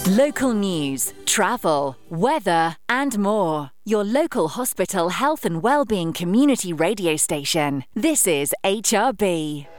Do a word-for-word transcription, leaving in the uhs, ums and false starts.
Local news, travel, weather and more. Your local hospital health and wellbeing community radio station. This is H R B.